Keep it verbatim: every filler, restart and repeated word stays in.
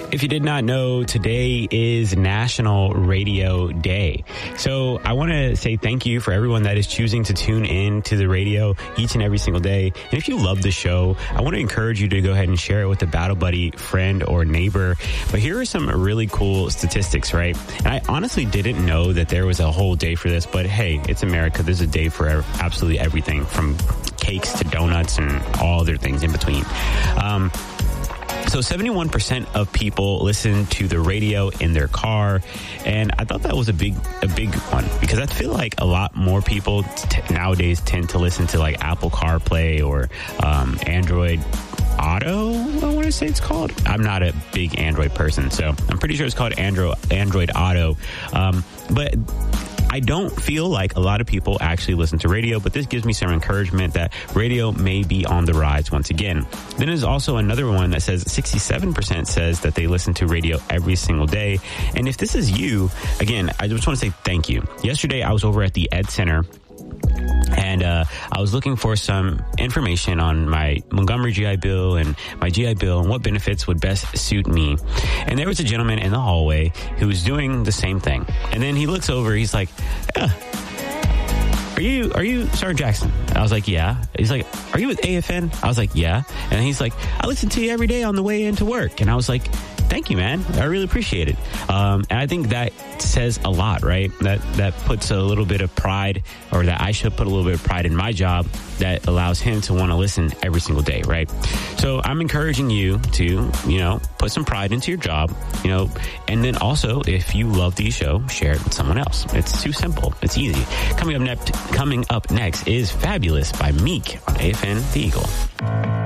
If you did not know, today is National Radio Day. So I want to say thank you for everyone that is choosing to tune in to the radio each and every single day. And if you love the show, I want to encourage you to go ahead and share it with a battle buddy, friend, or neighbor. But here are some really cool statistics, right? And I honestly didn't know that there was a whole day for this, but hey, it's America. There's a day for absolutely everything from cakes to donuts and all other things in between. Um, So seventy-one percent of people listen to the radio in their car. And I thought that was a big, a big one because I feel like a lot more people t- nowadays tend to listen to like Apple CarPlay or um, Android Auto, I want to say it's called. I'm not a big Android person, so I'm pretty sure it's called Android, Android Auto. Um, but I don't feel like a lot of people actually listen to radio, but this gives me some encouragement that radio may be on the rise once again. Then there's also another one that says sixty-seven percent says that they listen to radio every single day. And if this is you, again, I just want to say thank you. Yesterday, I was over at the Ed Center, and uh, I was looking for some information on my Montgomery G I Bill and my G I Bill and what benefits would best suit me. And there was a gentleman in the hallway who was doing the same thing. And then he looks over, he's like, yeah, are you, are you Sergeant Jackson? I was like, yeah. He's like, are you with A F N? I was like, yeah. And he's like, I listen to you every day on the way into work. And I was like, thank you, man. I really appreciate it. Um, and I think that says a lot, right? That that puts a little bit of pride, or that I should put a little bit of pride in my job that allows him to want to listen every single day, right? So I'm encouraging you to, you know, put some pride into your job, you know, and then also, if you love the show, share it with someone else. It's too simple. It's easy. Coming up next, coming up next is Fabulous by Meek on A F N The Eagle.